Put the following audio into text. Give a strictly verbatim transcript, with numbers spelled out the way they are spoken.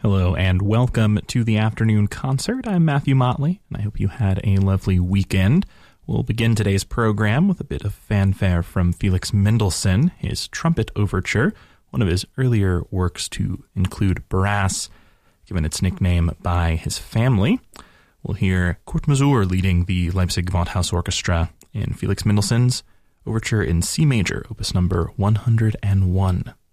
Hello and welcome to the afternoon concert. I'm Matthew Motley, and I hope you had a lovely weekend. We'll begin today's program with a bit of fanfare from Felix Mendelssohn, his Trumpet Overture, one of his earlier works to include brass, given its nickname by his family. We'll hear Kurt Masur leading the Leipzig Gewandhaus Orchestra in Felix Mendelssohn's Overture in C major, opus number one hundred one.